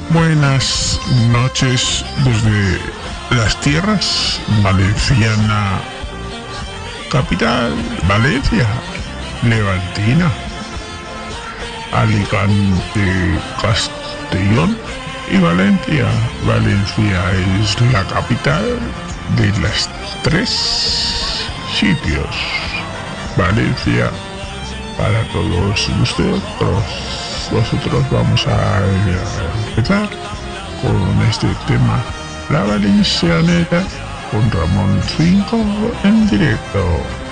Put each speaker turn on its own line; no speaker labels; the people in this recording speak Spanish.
Buenas noches desde las tierras valenciana, capital, Valencia, Levantina, Alicante, Castellón y Valencia. Valencia es la capital de las tres sitios. Valencia para todos vosotros vamos a empezar con este tema, la Valencianeta, con Ramón 5 en directo.